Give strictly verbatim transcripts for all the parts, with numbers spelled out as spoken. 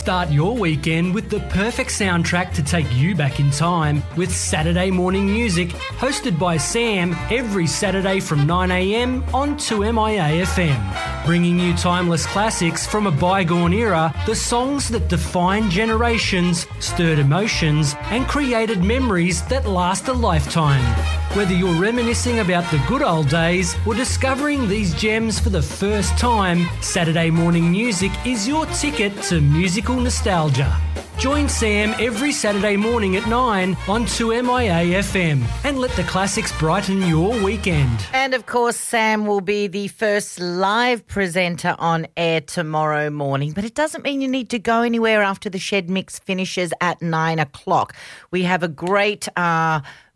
Start your weekend with the perfect soundtrack to take you back in time with Saturday Morning Music, hosted by Sam every Saturday from nine a m on two M I A F M. Bringing you timeless classics from a bygone era, the songs that defined generations, stirred emotions, and created memories that last a lifetime. Whether you're reminiscing about the good old days or discovering these gems for the first time, Saturday Morning Music is your ticket to musical nostalgia. Join Sam every Saturday morning at nine on two M I A F M and let the classics brighten your weekend. And, of course, Sam will be the first live presenter on air tomorrow morning. But it doesn't mean you need to go anywhere after the Shed Mix finishes at nine o'clock. We have a great... Uh,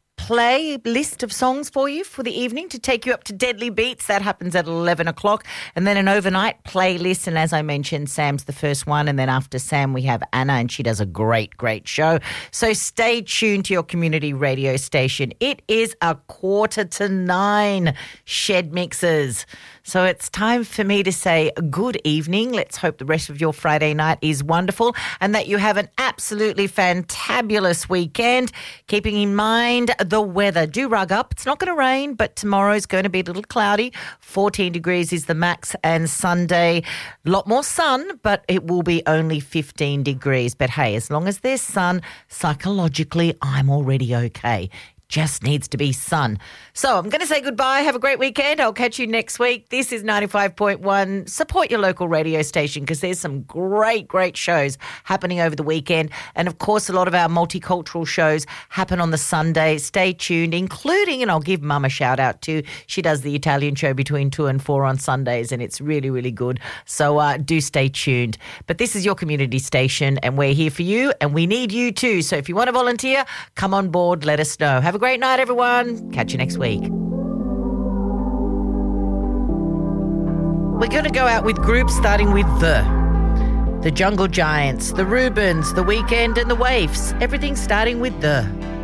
play list of songs for you for the evening to take you up to Deadly Beats. That happens at eleven o'clock. And then an overnight playlist. And as I mentioned, Sam's the first one. And then after Sam, we have Anna, and she does a great, great show. So stay tuned to your community radio station. It is a quarter to nine, Shed Mixers. So it's time for me to say good evening. Let's hope the rest of your Friday night is wonderful and that you have an absolutely fantabulous weekend. Keeping in mind the weather. Do rug up. It's not going to rain, but tomorrow's going to be a little cloudy. fourteen degrees is the max, and Sunday, a lot more sun, but it will be only fifteen degrees. But hey, as long as there's sun, psychologically, I'm already okay. Just needs to be sun. So I'm going to say goodbye. Have a great weekend. I'll catch you next week. This is ninety-five point one. Support your local radio station because there's some great, great shows happening over the weekend. And, of course, a lot of our multicultural shows happen on the Sunday. Stay tuned, including, and I'll give Mum a shout-out too. She does the Italian show between two and four on Sundays, and it's really, really good. So uh, do stay tuned. But this is your community station, and we're here for you, and we need you too. So if you want to volunteer, come on board. Let us know. Have a great night, everyone. Catch you next week. We're going to go out with groups starting with The. The Jungle Giants, The Rubens, The Weeknd and The Waifs. Everything starting with The.